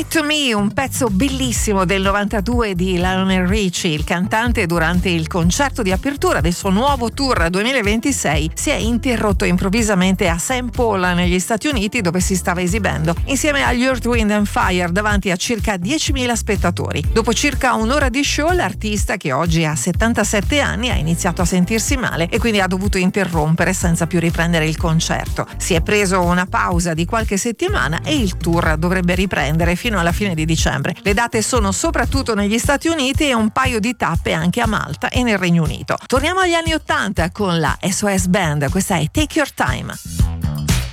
to Me, un pezzo bellissimo del 92 di Lionel Richie. Il cantante, durante il concerto di apertura del suo nuovo tour 2026, si è interrotto improvvisamente a St. Paul negli Stati Uniti, dove si stava esibendo insieme agli Earth, Wind and Fire davanti a circa 10.000 spettatori. Dopo circa un'ora di show, l'artista, che oggi ha 77 anni, ha iniziato a sentirsi male e quindi ha dovuto interrompere senza più riprendere il concerto. Si è preso una pausa di qualche settimana e il tour dovrebbe riprendere fino alla fine di dicembre. Le date sono soprattutto negli Stati Uniti e un paio di tappe anche a Malta e nel Regno Unito. Torniamo agli anni '80 con la SOS Band, questa è Take Your Time.